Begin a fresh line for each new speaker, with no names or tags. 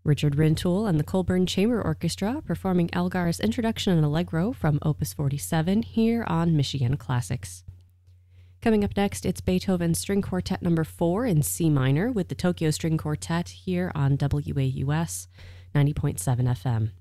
Richard Rintoul and the Colburn Chamber Orchestra performing Elgar's Introduction and Allegro from Opus 47 here on Michiana Classics. Coming up next, it's Beethoven's String Quartet No. 4 in C minor with the Tokyo String Quartet here on WAUS 90.7 FM.